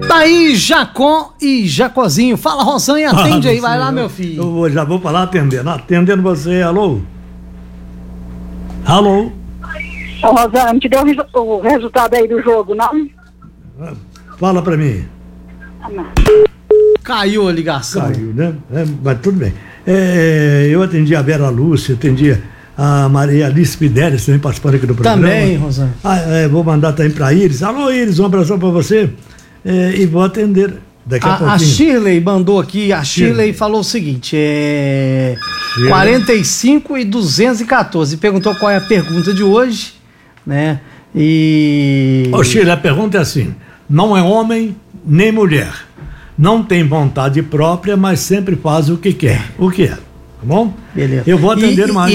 Daí, Jacó e Jacozinho. Fala, Rosanha, atende aí, vai lá, meu filho. Eu já vou falar atendendo. Atendendo você, alô? Alô? Ô, Rosanha, não te deu o resultado aí do jogo, não? Fala pra mim. Caiu a ligação. Caiu, né? Mas tudo bem. Eu atendi a Vera Lúcia, atendi a Maria Alice Pideres, também participando aqui do programa. Também, Rosana. Vou mandar também pra Iris. Alô, Iris, um abração pra você. E vou atender daqui a pouquinho. A Shirley mandou aqui, a Shirley falou o seguinte, 45 e 214, perguntou qual é a pergunta de hoje, né? Ô, Shirley, a pergunta é assim: não é homem nem mulher, não tem vontade própria, mas sempre faz o que quer. O que é? Tá bom? Beleza. Eu vou atender mais.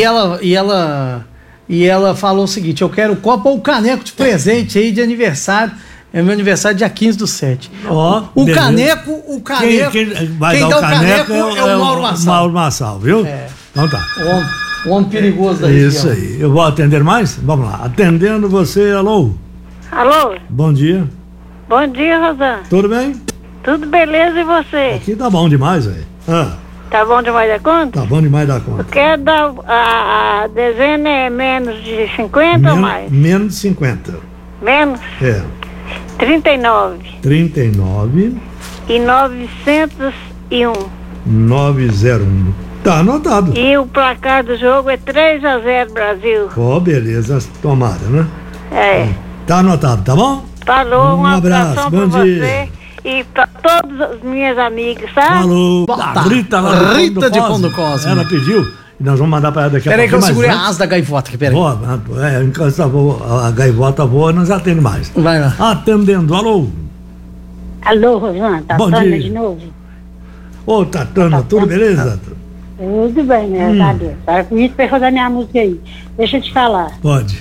E ela falou o seguinte: eu quero copo ou caneco de presente aí de aniversário. É meu aniversário dia 15/7. O caneco. Quem vai dar o caneco é o Mauro Massal. Mauro Massal, viu? Então tá. O homem perigoso da Isso aí. Eu vou atender mais? Vamos lá. Atendendo você, alô? Alô? Bom dia. Bom dia, Rosana. Tudo bem? Tudo beleza e você? Aqui tá bom demais, velho. Tá bom demais da conta? Tá bom demais da conta. Quer dar a dezena é menos de 50 ou mais? Menos de 50. Menos? 39. 39. E 901. 901. Tá anotado. E o placar do jogo é 3-0 Brasil. Beleza, tomara, né? Tá anotado, tá bom? Falou, um abraço, bom dia. Você e pra todas as minhas amigas, tá? Falou. Rita de Pão do Cosme. Ela pediu. E nós vamos mandar para ela daqui a pouco. Peraí que eu segurei a asa da gaivota aqui, peraí. Enquanto a gaivota voa, nós atendemos mais. Vai lá. Atendendo, alô? Alô, Rosana, Tatana de novo? Ô, Tatana, tudo beleza? Tudo bem, né? Cadê? Para comigo para rodar minha música aí. Deixa eu te falar. Pode.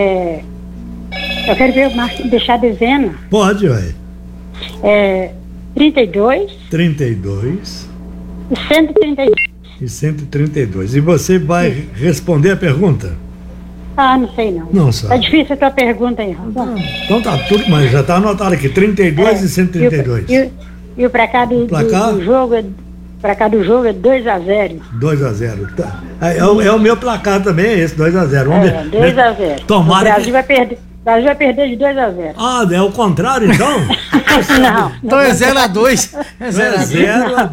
Eu quero ver deixar a dezena. Pode, ué. 32. 32. E 132. E 132. E você vai responder a pergunta? Não sei não. Não sabe. É difícil a tua pergunta aí, Rosana. Então tá tudo, mas já tá anotado aqui, 32 e 132. E o pra cá do jogo é 2-0. 2-0. Tá. É o meu placar também, é esse, 2-0. Vamos ver. 2-0. Tomara. O Brasil vai perder de 2-0. É o contrário, então? Não. Então é 0-2. É 0-2.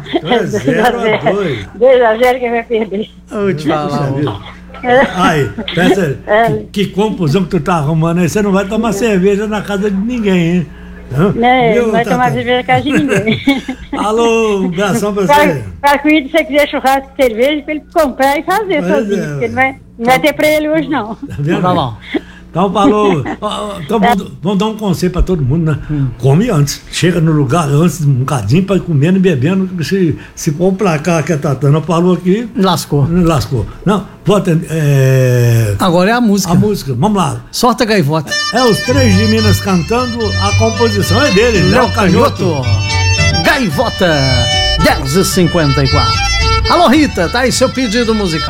2-0 quem vai perder. Eu vou te falar. Aí, pensa, que confusão que tu tá arrumando aí. Você não vai tomar cerveja na casa de ninguém, hein? Não vai tomar cerveja na casa de ninguém. Alô, um abração pra você. Para que se você quiser churrasco de cerveja, pra ele comprar e fazer sozinho. Porque não vai ter pra ele hoje, não. Tá vendo? Tá bom. Então falou. Então vamos dar um conselho pra todo mundo, né? Come antes. Chega no lugar antes, um bocadinho, pra ir comendo e bebendo. Se for o placar que a Tatana falou aqui. Lascou. Não, vou atender. Agora é a música. A música, vamos lá. Sorte a gaivota. Os Três de Minas cantando, a composição é dele, Léo Canhoto. Gaivota, 10h54. Alô, Rita, tá aí seu pedido musical.